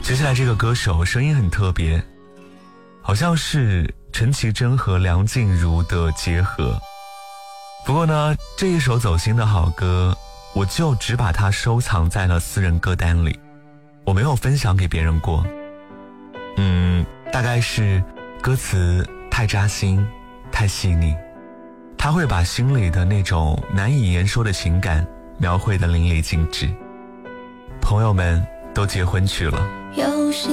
接下来这个歌手声音很特别，好像是陈绮贞和梁静茹的结合。不过呢，这一首走心的好歌，我就只把它收藏在了私人歌单里，我没有分享给别人过。大概是歌词太扎心，太细腻，他会把心里的那种难以言说的情感描绘得淋漓尽致。朋友们都结婚去了， 有些